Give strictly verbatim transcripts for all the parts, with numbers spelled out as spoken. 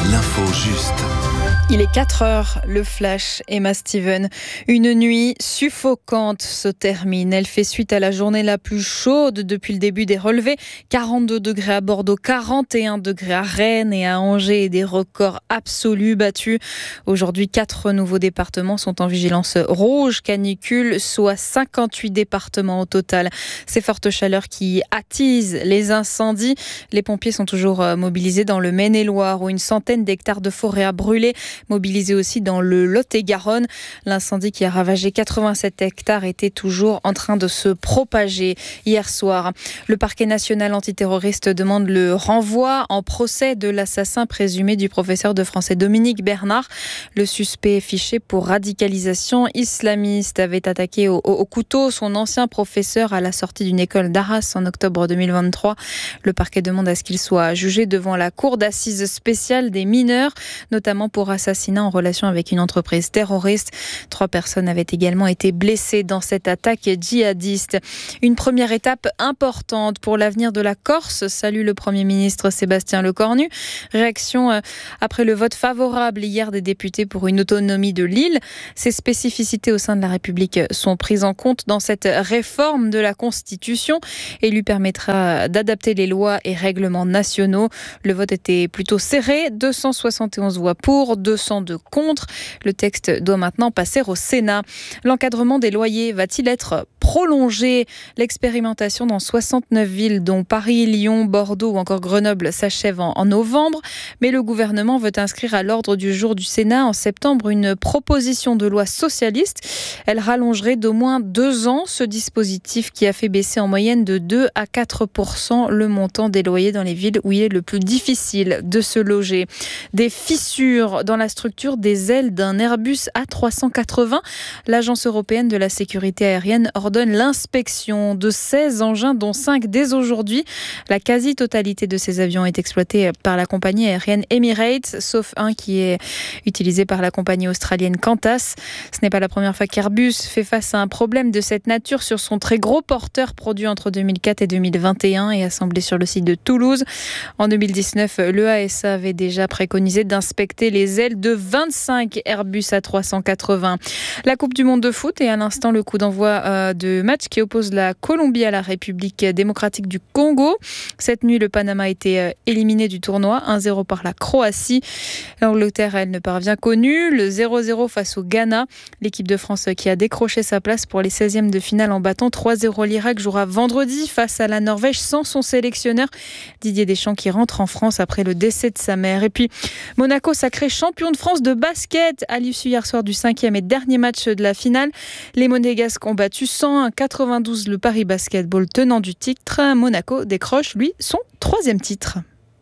L'info juste. Il est quatre heures, le flash, Emma Steven. Une nuit suffocante se termine. Elle fait suite à la journée la plus chaude depuis le début des relevés. quarante-deux degrés à Bordeaux, quarante et un degrés à Rennes et à Angers et des records absolus battus. Aujourd'hui, quatre nouveaux départements sont en vigilance rouge canicule, soit cinquante-huit départements au total. Ces fortes chaleurs qui attisent les incendies. Les pompiers sont toujours mobilisés dans le Maine-et-Loire où une centaine d'hectares de forêt a brûlé. Mobilisé aussi dans le Lot-et-Garonne. L'incendie qui a ravagé quatre-vingt-sept hectares était toujours en train de se propager hier soir. Le parquet national antiterroriste demande le renvoi en procès de l'assassin présumé du professeur de français Dominique Bernard. Le suspect fiché pour radicalisation islamiste avait attaqué au, au, au couteau son ancien professeur à la sortie d'une école d'Arras en octobre deux mille vingt-trois. Le parquet demande à ce qu'il soit jugé devant la cour d'assises spéciale des mineurs, notamment pour assassinat en relation avec une entreprise terroriste. Trois personnes avaient également été blessées dans cette attaque djihadiste. Une première étape importante pour l'avenir de la Corse, salue le Premier ministre Sébastien Lecornu. Réaction après le vote favorable hier des députés pour une autonomie de l'île. Ces spécificités au sein de la République sont prises en compte dans cette réforme de la Constitution et lui permettra d'adapter les lois et règlements nationaux. Le vote était plutôt serré, deux cent soixante et onze voix pour, deux cent deux contre. Le texte doit maintenant passer au Sénat. L'encadrement des loyers va-t-il être prolongé? L'expérimentation dans soixante-neuf villes, dont Paris, Lyon, Bordeaux ou encore Grenoble, s'achève en, en novembre. Mais le gouvernement veut inscrire à l'ordre du jour du Sénat en septembre une proposition de loi socialiste. Elle rallongerait d'au moins deux ans ce dispositif qui a fait baisser en moyenne de deux à quatre pour cent le montant des loyers dans les villes où il est le plus difficile de se loger. Des fissures dans la structure des ailes d'un Airbus A trois cent quatre-vingts. L'Agence européenne de la sécurité aérienne ordonne l'inspection de seize engins, dont cinq dès aujourd'hui. La quasi-totalité de ces avions est exploitée par la compagnie aérienne Emirates, sauf un qui est utilisé par la compagnie australienne Qantas. Ce n'est pas la première fois qu'Airbus fait face à un problème de cette nature sur son très gros porteur produit entre deux mille quatre et deux mille vingt et un et assemblé sur le site de Toulouse. En deux mille dix-neuf, l'E A S A avait déjà préconisé d'inspecter les ailes de vingt-cinq Airbus A trois cent quatre-vingts. La Coupe du Monde de foot et à l'instant le coup d'envoi euh, de match qui oppose la Colombie à la République démocratique du Congo. Cette nuit, le Panama a été euh, éliminé du tournoi, un zéro par la Croatie. L'Angleterre, elle ne parvient qu'au nul, le zéro zéro face au Ghana. L'équipe de France qui a décroché sa place pour les seizièmes de finale en battant trois zéro l'Irak jouera vendredi face à la Norvège sans son sélectionneur Didier Deschamps qui rentre en France après le décès de sa mère. Et puis Monaco sacré champion de France de basket à l'issue hier soir du cinquième et dernier match de la finale. Les Monégasques ont battu cent un à quatre-vingt-douze le Paris Basketball tenant du titre. Monaco décroche, lui, son troisième titre.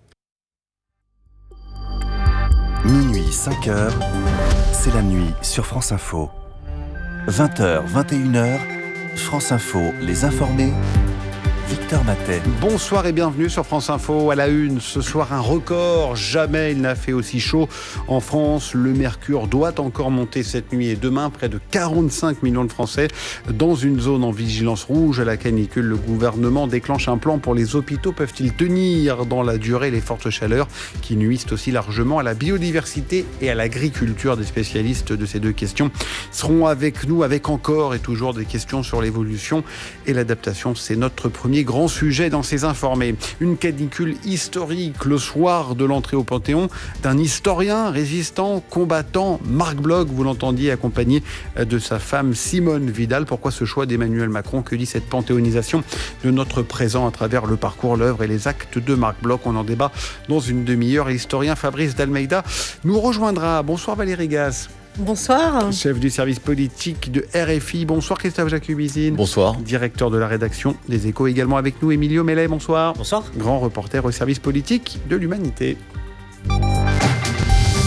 Minuit, cinq heures, c'est la nuit sur France Info. vingt heures, vingt et une heures, France Info, les informés. Victor Matet. Bonsoir et bienvenue sur France Info. À la une, ce soir un record. Jamais il n'a fait aussi chaud en France. Le mercure doit encore monter cette nuit et demain. Près de quarante-cinq millions de Français dans une zone en vigilance rouge à la canicule. Le gouvernement déclenche un plan pour les hôpitaux. Peuvent-ils tenir dans la durée les fortes chaleurs qui nuisent aussi largement à la biodiversité et à l'agriculture? Des spécialistes de ces deux questions seront avec nous avec encore et toujours des questions sur l'évolution et l'adaptation. C'est notre premier grand sujet dans ces informés. Une canicule historique le soir de l'entrée au Panthéon d'un historien, résistant, combattant, Marc Bloch, vous l'entendiez, accompagné de sa femme Simone Vidal. Pourquoi ce choix d'Emmanuel Macron? Que dit cette panthéonisation de notre présent à travers le parcours, l'œuvre et les actes de Marc Bloch? On en débat dans une demi-heure. L'historien Fabrice d'Almeida nous rejoindra. Bonsoir Valérie Gaz. Bonsoir. Chef du service politique de R F I. Bonsoir Christophe Jacubizine. Bonsoir. Directeur de la rédaction des Échos. Également avec nous Emilio Mellet. Bonsoir. Bonsoir. Grand reporter au service politique de l'Humanité.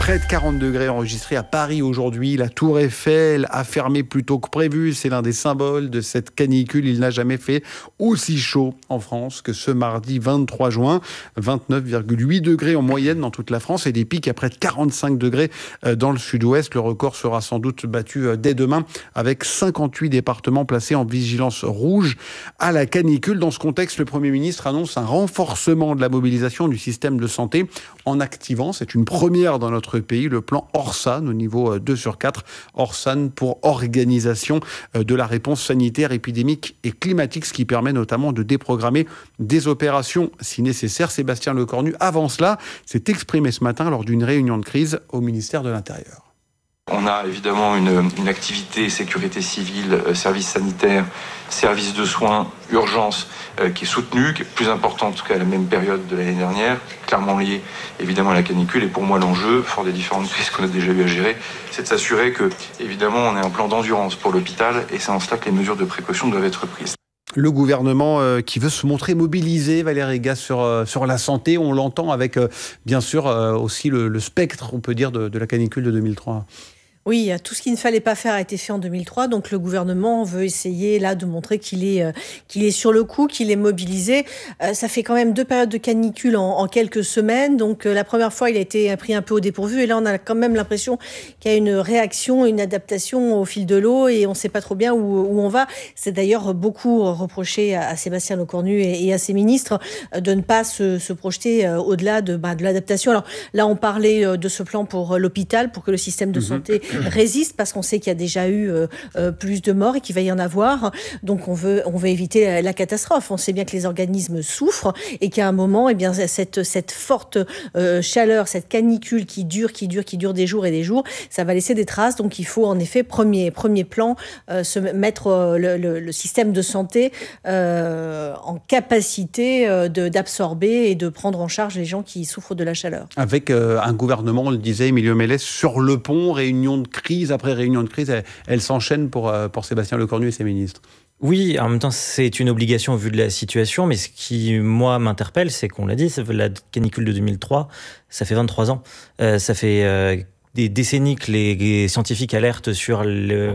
Près de quarante degrés enregistrés à Paris aujourd'hui. La Tour Eiffel a fermé plus tôt que prévu. C'est l'un des symboles de cette canicule. Il n'a jamais fait aussi chaud en France que ce mardi vingt-trois juin. vingt-neuf virgule huit degrés en moyenne dans toute la France et des pics à près de quarante-cinq degrés dans le sud-ouest. Le record sera sans doute battu dès demain avec cinquante-huit départements placés en vigilance rouge à la canicule. Dans ce contexte, le Premier ministre annonce un renforcement de la mobilisation du système de santé en activant, c'est une première dans notre pays, le plan Orsan au niveau deux sur quatre. Orsan pour organisation de la réponse sanitaire, épidémique et climatique, ce qui permet notamment de déprogrammer des opérations si nécessaire. Sébastien Lecornu, avant cela, s'est exprimé ce matin lors d'une réunion de crise au ministère de l'Intérieur. On a évidemment une, une activité sécurité civile, euh, services sanitaires, services de soins, urgence euh, qui est soutenue, qui est plus importante qu'à la même période de l'année dernière, clairement liée évidemment à la canicule. Et pour moi, l'enjeu, fort des différentes crises qu'on a déjà eu à gérer, c'est de s'assurer que, évidemment, on ait un plan d'endurance pour l'hôpital et c'est en cela que les mesures de précaution doivent être prises. Le gouvernement euh, qui veut se montrer mobilisé, Valérie Gasse, sur, euh, sur la santé, on l'entend avec euh, bien sûr euh, aussi le, le spectre, on peut dire, de, de la canicule de deux mille trois. Oui, tout ce qu'il ne fallait pas faire a été fait en deux mille trois, donc le gouvernement veut essayer là de montrer qu'il est, euh, qu'il est sur le coup, qu'il est mobilisé. Euh, ça fait quand même deux périodes de canicule en, en quelques semaines, donc euh, la première fois il a été pris un peu au dépourvu et là on a quand même l'impression qu'il y a une réaction, une adaptation au fil de l'eau et on ne sait pas trop bien où, où on va. C'est d'ailleurs beaucoup reproché à, à Sébastien Lecornu et, et à ses ministres euh, de ne pas se, se projeter euh, au-delà de, bah, de l'adaptation. Alors là on parlait euh, de ce plan pour euh, l'hôpital, pour que le système de santé mmh. résiste, parce qu'on sait qu'il y a déjà eu euh, euh, plus de morts et qu'il va y en avoir. Donc on veut, on veut éviter la, la catastrophe. On sait bien que les organismes souffrent et qu'à un moment, eh bien, cette, cette forte euh, chaleur, cette canicule qui dure, qui dure, qui dure des jours et des jours, ça va laisser des traces. Donc il faut en effet, premier, premier plan, euh, se mettre euh, le, le, le système de santé euh, en capacité euh, de, d'absorber et de prendre en charge les gens qui souffrent de la chaleur. Avec euh, un gouvernement, on le disait, Emilio Mélès, sur le pont, réunion de crise après réunion de crise, elle, elle s'enchaîne pour, pour Sébastien Lecornu et ses ministres. Oui, en même temps, c'est une obligation au vu de la situation, mais ce qui, moi, m'interpelle, c'est qu'on l'a dit, la canicule de deux mille trois, ça fait vingt-trois ans. Euh, ça fait euh, des décennies que les, les scientifiques alertent sur le...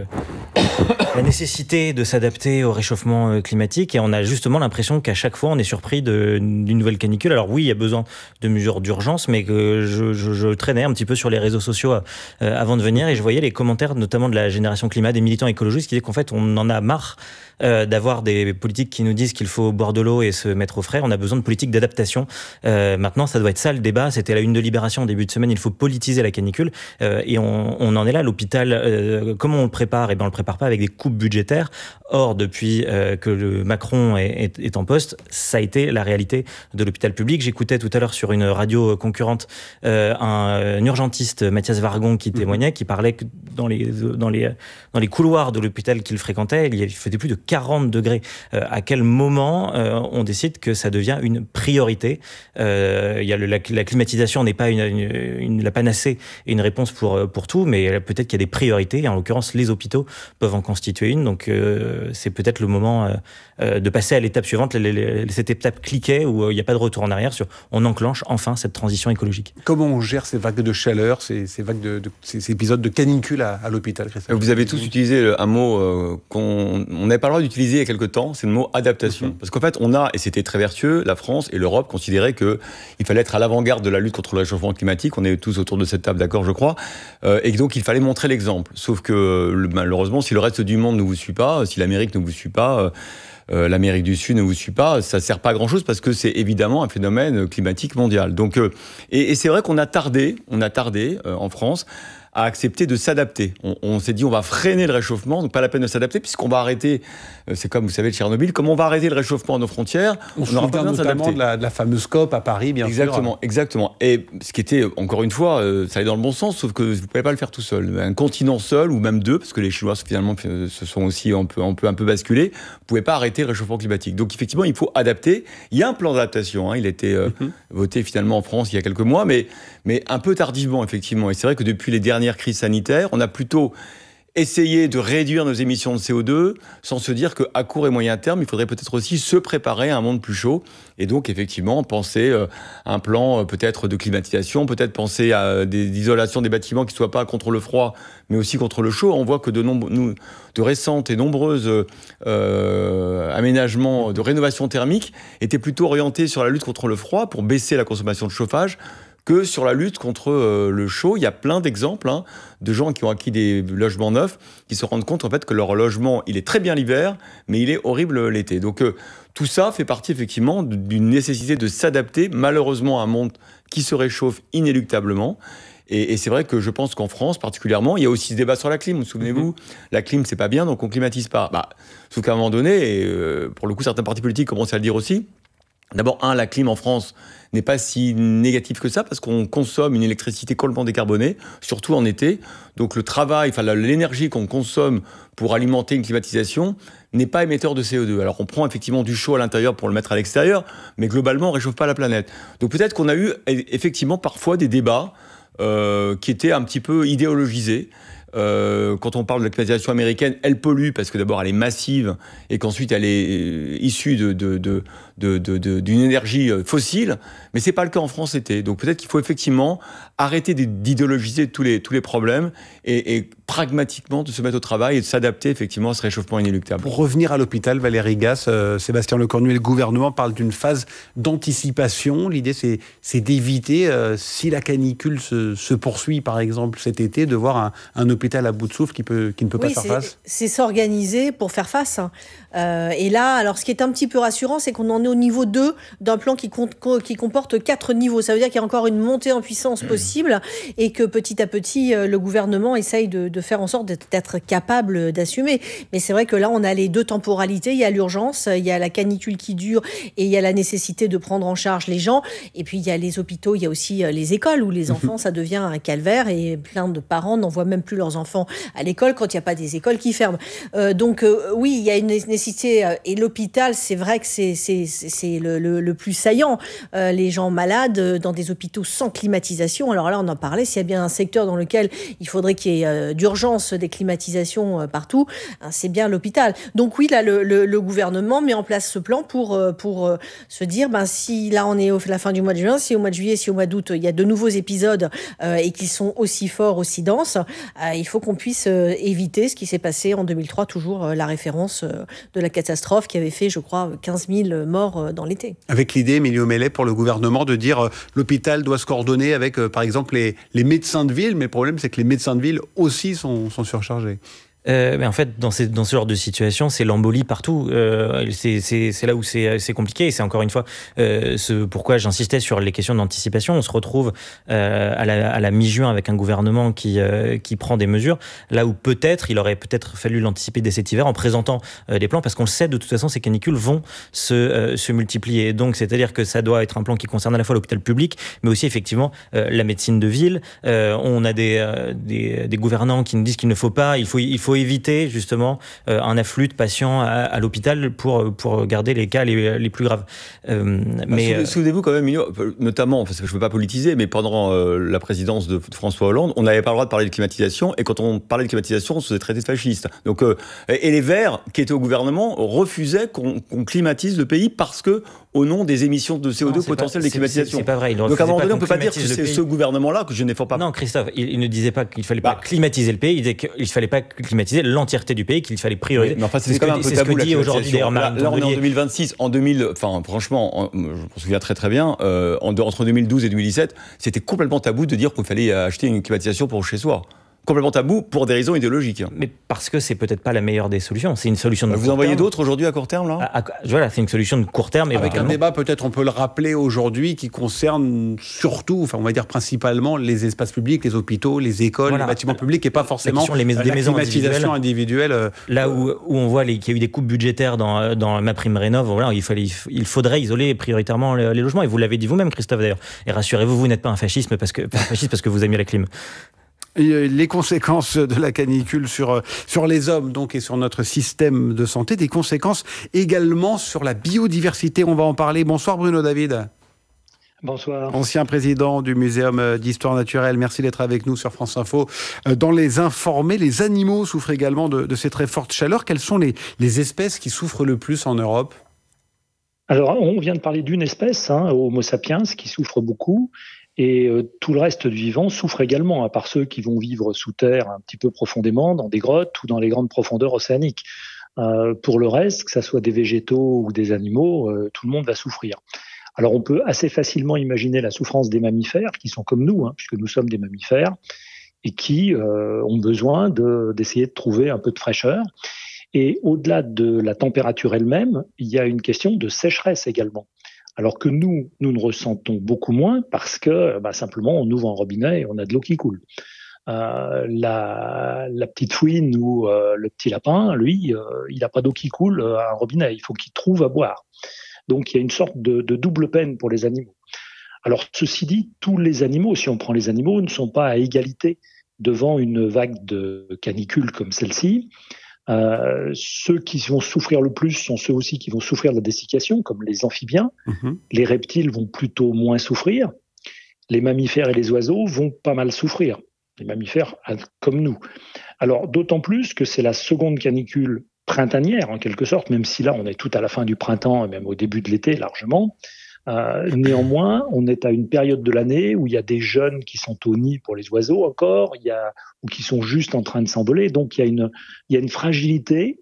la nécessité de s'adapter au réchauffement climatique et on a justement l'impression qu'à chaque fois on est surpris de, d'une nouvelle canicule. Alors oui, il y a besoin de mesures d'urgence, mais que je, je, je traînais un petit peu sur les réseaux sociaux euh, avant de venir et je voyais les commentaires notamment de la Génération Climat, des militants écologistes qui disaient qu'en fait on en a marre euh, d'avoir des politiques qui nous disent qu'il faut boire de l'eau et se mettre au frais. On a besoin de politiques d'adaptation. Euh, maintenant, ça doit être ça le débat. C'était la une de Libération en début de semaine. Il faut politiser la canicule euh, et on, on en est là. L'hôpital, euh, comment on le prépare ? Eh ben on le prépare pas avec des coupes budgétaires. Or, depuis euh, que le Macron est, est, est en poste, ça a été la réalité de l'hôpital public. J'écoutais tout à l'heure sur une radio concurrente euh, un, un urgentiste, Mathias Vargon, qui témoignait, qui parlait que dans les, dans les, dans les couloirs de l'hôpital qu'il fréquentait, il faisait plus de quarante degrés. Euh, à quel moment euh, on décide que ça devient une priorité ? euh, il y a le, la, la climatisation n'est pas une, une, une, la panacée et une réponse pour, pour tout, mais peut-être qu'il y a des priorités, et en l'occurrence, les hôpitaux peuvent en constituer une. Donc, euh, c'est peut-être le moment euh, de passer à l'étape suivante, les, les, cette étape cliquet où il n'y a pas de retour en arrière sur on enclenche enfin cette transition écologique. Comment on gère ces vagues de chaleur, ces, ces vagues de, de ces épisodes de canicule à, à l'hôpital, Christophe ? Vous avez tous utilisé un mot euh, qu'on n'avait pas le droit d'utiliser il y a quelque temps, c'est le mot adaptation. Mm-hmm. Parce qu'en fait, on a, et c'était très vertueux, la France et l'Europe considéraient qu'il fallait être à l'avant-garde de la lutte contre le réchauffement climatique. On est tous autour de cette table d'accord, je crois. Euh, et donc, il fallait montrer l'exemple. Sauf que, malheureusement, si le reste du monde ne vous suit pas, si l'Amérique ne vous suit pas, euh, euh, l'Amérique du Sud ne vous suit pas, ça ne sert pas à grand-chose parce que c'est évidemment un phénomène climatique mondial. Donc, euh, et, et c'est vrai qu'on a tardé, on a tardé euh, en France à accepter de s'adapter. On, on s'est dit on va freiner le réchauffement, donc pas la peine de s'adapter puisqu'on va arrêter, euh, c'est comme vous savez de Tchernobyl, comme on va arrêter le réchauffement à nos frontières, on, on aura pas besoin de s'adapter. De la, de la fameuse COP à Paris, bien exactement, sûr. Exactement, exactement. Et ce qui était, encore une fois, euh, ça allait dans le bon sens, sauf que vous ne pouvez pas le faire tout seul. Un continent seul, ou même deux, parce que les Chinois finalement se sont aussi un peu, un peu, un peu basculés, vous ne pouvez pas arrêter le réchauffement climatique. Donc effectivement, il faut adapter. Il y a un plan d'adaptation, hein, il a été euh, mm-hmm. voté finalement en France il y a quelques mois, mais, mais un peu tardivement, effectivement. Et c'est vrai que depuis les dernières crises sanitaires, on a plutôt essayer de réduire nos émissions de C O deux sans se dire qu'à court et moyen terme, il faudrait peut-être aussi se préparer à un monde plus chaud. Et donc, effectivement, penser euh, un plan euh, peut-être de climatisation, peut-être penser à des isolations des bâtiments qui ne soient pas contre le froid, mais aussi contre le chaud. On voit que de, nombre, nous, de récentes et nombreuses euh, aménagements de rénovation thermique étaient plutôt orientés sur la lutte contre le froid pour baisser la consommation de chauffage que sur la lutte contre euh, le chaud. Il y a plein d'exemples hein, de gens qui ont acquis des logements neufs qui se rendent compte en fait que leur logement, il est très bien l'hiver, mais il est horrible l'été. Donc euh, tout ça fait partie effectivement d'une nécessité de s'adapter malheureusement à un monde qui se réchauffe inéluctablement. Et, et c'est vrai que je pense qu'en France particulièrement, il y a aussi ce débat sur la clim. Vous souvenez-vous, mmh. la clim c'est pas bien, donc on climatise pas. Bah, sauf qu'à un moment donné, et euh, pour le coup certains partis politiques commencent à le dire aussi, d'abord, un, la clim en France n'est pas si négative que ça parce qu'on consomme une électricité complètement décarbonée, surtout en été. Donc le travail, enfin l'énergie qu'on consomme pour alimenter une climatisation n'est pas émetteur de C O deux. Alors on prend effectivement du chaud à l'intérieur pour le mettre à l'extérieur, mais globalement on ne réchauffe pas la planète. Donc peut-être qu'on a eu effectivement parfois des débats euh, qui étaient un petit peu idéologisés. Euh, quand on parle de la climatisation américaine, elle pollue parce que d'abord elle est massive et qu'ensuite elle est euh, issue de, de, de, de, de, de, d'une énergie fossile, mais c'est pas le cas en France l'été. Donc peut-être qu'il faut effectivement arrêter d'idéologiser tous les, tous les problèmes et, et pragmatiquement de se mettre au travail et de s'adapter effectivement à ce réchauffement inéluctable. Pour revenir à l'hôpital, Valérie Gasse, euh, Sébastien Lecornu et le gouvernement parlent d'une phase d'anticipation. L'idée c'est, c'est d'éviter, euh, si la canicule se, se poursuit par exemple cet été, de voir un, un hôpital à bout de souffle qui, peut, qui ne peut oui, pas faire c'est, face. C'est s'organiser pour faire face. Euh, et là, alors ce qui est un petit peu rassurant, c'est qu'on en est au niveau deux d'un plan qui, compte, qui comporte quatre niveaux. Ça veut dire qu'il y a encore une montée en puissance possible et que petit à petit, le gouvernement essaye de, de faire en sorte d'être, d'être capable d'assumer. Mais c'est vrai que là, on a les deux temporalités. Il y a l'urgence, il y a la canicule qui dure et il y a la nécessité de prendre en charge les gens. Et puis, il y a les hôpitaux, il y a aussi les écoles où les enfants, ça devient un calvaire et plein de parents n'envoient même plus leurs enfants à l'école quand il n'y a pas des écoles qui ferment. Euh, donc, euh, oui, il y a une nécessité. Et l'hôpital, c'est vrai que c'est, c'est, c'est le, le, le plus saillant. Euh, les gens malades dans des hôpitaux sans climatisation. Alors là, on en parlait. S'il y a bien un secteur dans lequel il faudrait qu'il y ait euh, d'urgence des climatisations euh, partout, hein, c'est bien l'hôpital. Donc oui, là, le, le, le gouvernement met en place ce plan pour, euh, pour euh, se dire, ben, si là, on est au la fin du mois de juin, si au mois de juillet, si au mois d'août, il y a de nouveaux épisodes euh, et qu'ils sont aussi forts, aussi denses, euh, il faut qu'on puisse euh, éviter ce qui s'est passé en deux mille trois, toujours euh, la référence euh, de la catastrophe qui avait fait, je crois, quinze mille morts dans l'été. Avec l'idée, Emilio Mellet, pour le gouvernement, de dire euh, l'hôpital doit se coordonner avec, euh, par exemple, les, les médecins de ville, mais le problème, c'est que les médecins de ville aussi sont, sont surchargés. Euh, mais en fait, dans, ces, dans ce genre de situation, c'est l'embolie partout. Euh, c'est, c'est, c'est là où c'est, c'est compliqué. Et c'est encore une fois euh, ce pourquoi j'insistais sur les questions d'anticipation. On se retrouve euh, à, la, à la mi-juin avec un gouvernement qui, euh, qui prend des mesures, là où peut-être, il aurait peut-être fallu l'anticiper dès cet hiver en présentant euh, des plans, parce qu'on le sait, de toute façon, ces canicules vont se, euh, se multiplier. Donc, c'est-à-dire que ça doit être un plan qui concerne à la fois l'hôpital public, mais aussi effectivement euh, la médecine de ville. Euh, on a des, euh, des, des gouvernants qui nous disent qu'il ne faut pas, il faut, il faut éviter justement euh, un afflux de patients à, à l'hôpital pour, pour garder les cas les, les plus graves. Euh, mais bah, souvenez-vous quand même, notamment, parce que je ne veux pas politiser, mais pendant euh, la présidence de François Hollande, on n'avait pas le droit de parler de climatisation, et quand on parlait de climatisation, on se faisait traiter de fasciste. Donc, euh, et les Verts, qui étaient au gouvernement, refusaient qu'on, qu'on climatise le pays parce que, au nom des émissions de C O deux non, potentielles pas, des climatisations. C'est, c'est pas vrai. Donc à un moment donné, on ne peut pas dire que c'est ce gouvernement-là que je n'ai pas. Non, Christophe, il, il ne disait pas qu'il ne fallait bah. pas climatiser le pays, il disait qu'il ne fallait pas climatiser l'entièreté du pays, qu'il fallait prioriser. Oui, mais enfin, c'est, c'est quand même un peu tabou, la climatisation. Là, là, on est en deux mille vingt-six. En deux mille, enfin, franchement, en, je me souviens très très bien, euh, entre deux mille douze et deux mille dix-sept, c'était complètement tabou de dire qu'il fallait acheter une climatisation pour chez soi. Complètement tabou pour des raisons idéologiques. Mais parce que c'est peut-être pas la meilleure des solutions. C'est une solution de bah, court terme. Vous en voyez terme. d'autres aujourd'hui à court terme là à, à, Voilà, c'est une solution de court terme. Avec un débat, peut-être on peut le rappeler aujourd'hui, qui concerne surtout, enfin on va dire principalement les espaces publics, les hôpitaux, les écoles, voilà. les bâtiments publics, et pas forcément la, les mais- la des maisons climatisation individuelle. individuelle. Là où, où on voit les, qu'il y a eu des coupes budgétaires dans, dans MaPrimeRénov', voilà, il, fallait, il faudrait isoler prioritairement les, les logements. Et vous l'avez dit vous-même, Christophe, d'ailleurs. Et rassurez-vous, vous n'êtes pas un fascisme parce que, pas un fasciste parce que vous aimez la clim. Les conséquences de la canicule sur, sur les hommes donc, et sur notre système de santé, des conséquences également sur la biodiversité. On va en parler. Bonsoir Bruno David. Bonsoir. Ancien président du Muséum d'Histoire Naturelle, merci d'être avec nous sur France Info. Dans les informés, les animaux souffrent également de, de ces très fortes chaleurs. Quelles sont les, les espèces qui souffrent le plus en Europe ? Alors, on vient de parler d'une espèce, hein, Homo sapiens, qui souffre beaucoup. Et euh, tout le reste du vivant souffre également, à part ceux qui vont vivre sous terre un petit peu profondément, dans des grottes ou dans les grandes profondeurs océaniques. Euh, pour le reste, que ce soit des végétaux ou des animaux, euh, tout le monde va souffrir. Alors on peut assez facilement imaginer la souffrance des mammifères, qui sont comme nous, hein, puisque nous sommes des mammifères, et qui euh, ont besoin de, d'essayer de trouver un peu de fraîcheur. Et au-delà de la température elle-même, il y a une question de sécheresse également. Alors que nous, nous ne ressentons beaucoup moins parce que bah, simplement on ouvre un robinet et on a de l'eau qui coule. Euh, la, la petite fouine ou euh, le petit lapin, lui, euh, il n'a pas d'eau qui coule à un robinet, il faut qu'il trouve à boire. Donc il y a une sorte de, de double peine pour les animaux. Alors ceci dit, tous les animaux, si on prend les animaux, ne sont pas à égalité devant une vague de canicule comme celle-ci. Euh, ceux qui vont souffrir le plus sont ceux aussi qui vont souffrir de la dessiccation, comme les amphibiens. Mmh. Les reptiles vont plutôt moins souffrir. Les mammifères et les oiseaux vont pas mal souffrir. Les mammifères comme nous. Alors d'autant plus que c'est la seconde canicule printanière en quelque sorte, même si là on est tout à la fin du printemps et même au début de l'été largement. Euh, néanmoins, on est à une période de l'année où il y a des jeunes qui sont au nid pour les oiseaux encore, il y a, ou qui sont juste en train de s'envoler. Donc il y a une, il y a une fragilité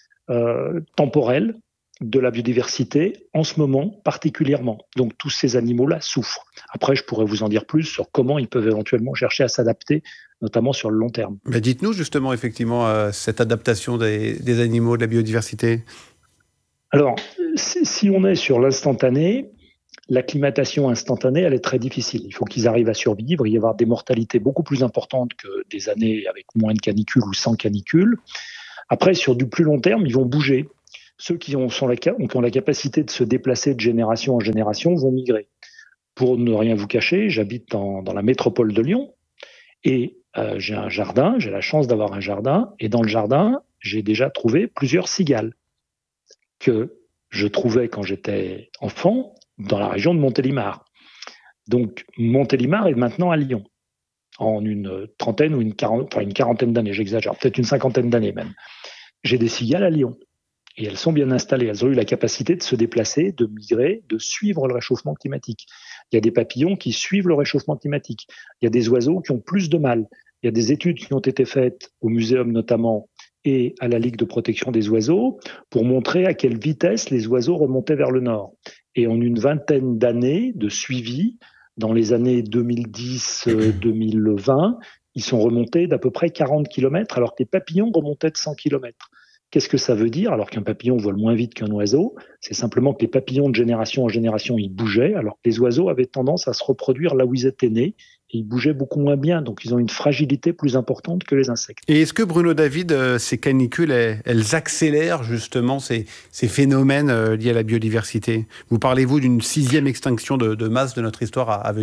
euh, temporelle de la biodiversité en ce moment particulièrement. Donc tous ces animaux-là souffrent. Après, je pourrais vous en dire plus sur comment ils peuvent éventuellement chercher à s'adapter, notamment sur le long terme. Mais dites-nous justement effectivement euh, cette adaptation des, des animaux, de la biodiversité. Alors, si, si on est sur l'instantané, l'acclimatation instantanée, elle est très difficile. Il faut qu'ils arrivent à survivre. Il va y avoir des mortalités beaucoup plus importantes que des années avec moins de canicules ou sans canicules. Après, sur du plus long terme, ils vont bouger. Ceux qui ont, sont la, qui ont la capacité de se déplacer de génération en génération vont migrer. Pour ne rien vous cacher, j'habite dans, dans la métropole de Lyon et euh, j'ai un jardin, j'ai la chance d'avoir un jardin, et dans le jardin, j'ai déjà trouvé plusieurs cigales que je trouvais quand j'étais enfant dans la région de Montélimar. Donc Montélimar est maintenant à Lyon, en une trentaine ou une quarantaine, enfin une quarantaine d'années, j'exagère, peut-être une cinquantaine d'années même. J'ai des cigales à Lyon. Et elles sont bien installées. Elles ont eu la capacité de se déplacer, de migrer, de suivre le réchauffement climatique. Il y a des papillons qui suivent le réchauffement climatique. Il y a des oiseaux qui ont plus de mal. Il y a des études qui ont été faites au Muséum notamment et à la Ligue de protection des oiseaux pour montrer à quelle vitesse les oiseaux remontaient vers le nord. Et en une vingtaine d'années de suivi, dans les années deux mille dix deux mille vingt, ils sont remontés d'à peu près quarante kilomètres alors que les papillons remontaient de cent kilomètres. Qu'est-ce que ça veut dire alors qu'un papillon vole moins vite qu'un oiseau ? C'est simplement que les papillons de génération en génération, ils bougeaient, alors que les oiseaux avaient tendance à se reproduire là où ils étaient nés, et ils bougeaient beaucoup moins bien, donc ils ont une fragilité plus importante que les insectes. Et est-ce que, Bruno David, euh, ces canicules, elles, elles accélèrent justement ces, ces phénomènes euh, liés à la biodiversité ? Vous parlez-vous d'une sixième extinction de, de masse de notre histoire à, à venir ?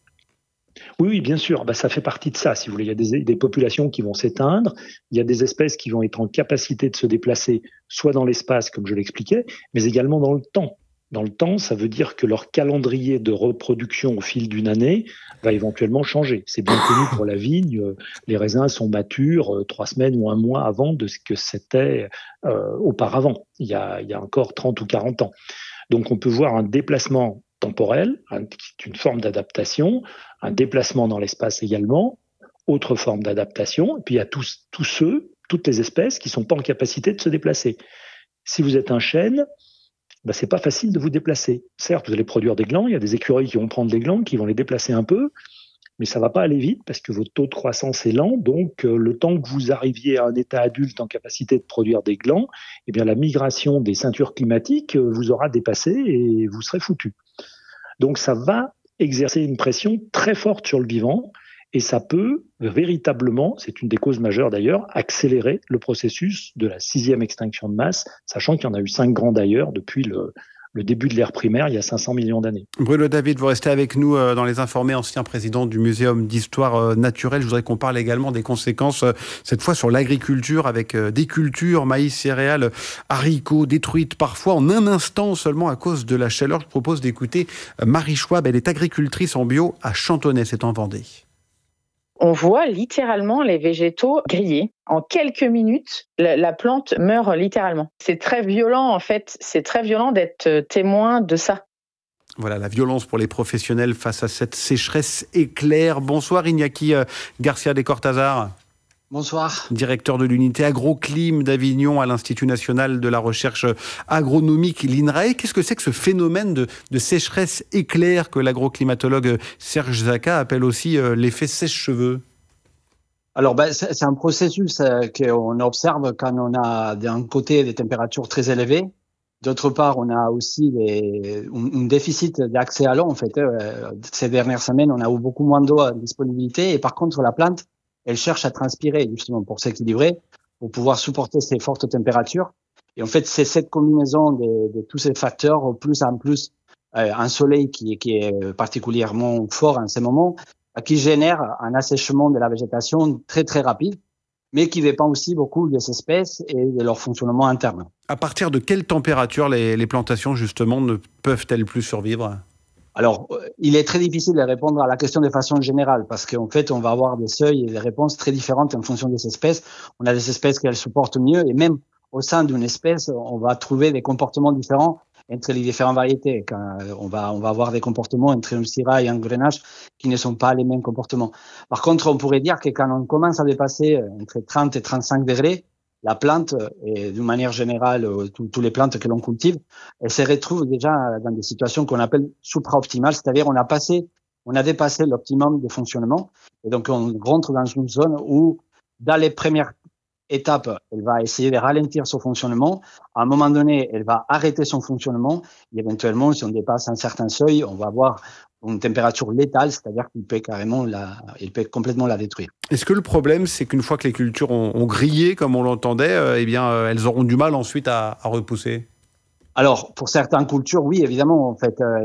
Oui, oui, bien sûr. Bah, ça fait partie de ça, si vous voulez. Il y a des, des populations qui vont s'éteindre. Il y a des espèces qui vont être en capacité de se déplacer, soit dans l'espace, comme je l'expliquais, mais également dans le temps. Dans le temps, ça veut dire que leur calendrier de reproduction au fil d'une année va éventuellement changer. C'est bien connu pour la vigne. Les raisins sont matures trois semaines ou un mois avant de ce que c'était euh, auparavant, il y, a, il y a encore trente ou quarante ans. Donc, on peut voir un déplacement temporel, qui est une forme d'adaptation, un déplacement dans l'espace également, autre forme d'adaptation, et puis il y a tous, tous ceux, toutes les espèces qui ne sont pas en capacité de se déplacer. Si vous êtes un chêne, ben c'est pas facile de vous déplacer. Certes, vous allez produire des glands, il y a des écureuils qui vont prendre des glands, qui vont les déplacer un peu, mais ça va pas aller vite parce que votre taux de croissance est lent, donc euh, le temps que vous arriviez à un état adulte en capacité de produire des glands, eh bien la migration des ceintures climatiques euh, vous aura dépassé et vous serez foutu. Donc ça va exercer une pression très forte sur le vivant et ça peut véritablement, c'est une des causes majeures d'ailleurs, accélérer le processus de la sixième extinction de masse, sachant qu'il y en a eu cinq grands d'ailleurs depuis le, le début de l'ère primaire, il y a cinq cents millions d'années. Bruno David, vous restez avec nous dans Les Informés, ancien président du Muséum d'histoire naturelle. Je voudrais qu'on parle également des conséquences, cette fois sur l'agriculture, avec des cultures, maïs, céréales, haricots, détruites parfois en un instant seulement à cause de la chaleur. Je propose d'écouter Marie Schwab, elle est agricultrice en bio à Chantonnay, c'est en Vendée. On voit littéralement les végétaux griller. En quelques minutes, la, la plante meurt littéralement. C'est très violent, en fait. C'est très violent d'être témoin de ça. Voilà, la violence pour les professionnels face à cette sécheresse éclair. Bonsoir Iñaki Garcia de Cortázar. Bonsoir. Directeur de l'unité agroclim d'Avignon à l'Institut national de la recherche agronomique, l'INRAE. Qu'est-ce que c'est que ce phénomène de, de sécheresse éclair que l'agroclimatologue Serge Zaka appelle aussi euh, l'effet sèche-cheveux? Alors, ben, c'est, c'est un processus euh, qu'on observe quand on a d'un côté des températures très élevées. D'autre part, on a aussi des, un, un déficit d'accès à l'eau. En fait, euh, ces dernières semaines, on a eu beaucoup moins d'eau à disponibilité. Et par contre, la plante, elle cherche à transpirer justement pour s'équilibrer, pour pouvoir supporter ces fortes températures. Et en fait, c'est cette combinaison de, de tous ces facteurs, plus en plus euh, un soleil qui, qui est particulièrement fort en ces moments, qui génère un assèchement de la végétation très très rapide, mais qui dépend aussi beaucoup des espèces et de leur fonctionnement interne. À partir de quelle température les, les plantations justement ne peuvent-elles plus survivre ? Alors, il est très difficile de répondre à la question de façon générale parce qu'en fait, on va avoir des seuils et des réponses très différentes en fonction des espèces. On a des espèces qui supportent mieux et même au sein d'une espèce, on va trouver des comportements différents entre les différentes variétés. Quand on va, on va avoir des comportements entre un syrah et un grenache qui ne sont pas les mêmes comportements. Par contre, on pourrait dire que quand on commence à dépasser entre trente et trente-cinq degrés, la plante, et d'une manière générale, toutes les plantes que l'on cultive, elles se retrouvent déjà dans des situations qu'on appelle supra-optimales, c'est-à-dire on a passé, on a dépassé l'optimum de fonctionnement, et donc on rentre dans une zone où, dans les premières étapes, elle va essayer de ralentir son fonctionnement. À un moment donné, elle va arrêter son fonctionnement, et éventuellement, si on dépasse un certain seuil, on va avoir une température létale, c'est-à-dire qu'il peut carrément la, il peut complètement la détruire. Est-ce que le problème, c'est qu'une fois que les cultures ont, ont grillé, comme on l'entendait, euh, eh bien, euh, elles auront du mal ensuite à, à repousser ? Alors, pour certaines cultures, oui, évidemment, en fait, euh,